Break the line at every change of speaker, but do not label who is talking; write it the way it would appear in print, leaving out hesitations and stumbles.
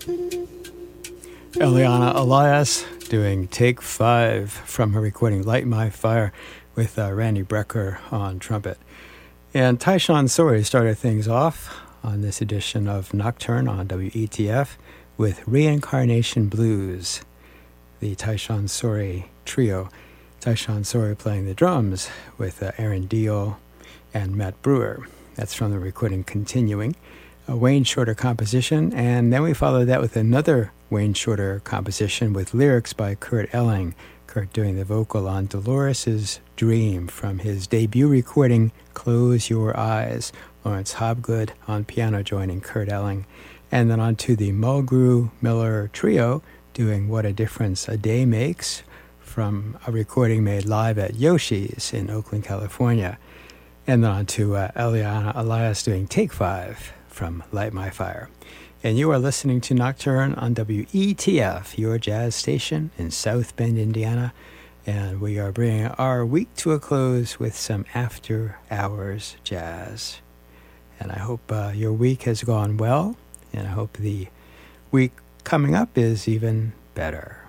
Eliana Elias doing Take 5 from her recording Light My Fire with Randy Brecker on trumpet. And Tyshawn Sorey started things off on this edition of Nocturne on WETF with Reincarnation Blues, the Tyshawn Sorey trio. Tyshawn Sorey playing the drums with Aaron Deal and Matt Brewer. That's from the recording Continuing, a Wayne Shorter composition. And then we followed that with another Wayne Shorter composition with lyrics by Kurt Elling. Kurt doing the vocal on Dolores' Dream from his debut recording Close Your Eyes. Lawrence Hobgood on piano joining Kurt Elling. And then on to the Mulgrew Miller Trio doing What a Difference a Day Makes from a recording made live at Yoshi's in Oakland, California. And then on to Eliana Elias doing Take 5 from Light My Fire. And you are listening to Nocturne on WETF, your jazz station in South Bend, Indiana. And we are bringing our week to a close with some after-hours jazz. And I hope your week has gone well, and I hope the week coming up is even better.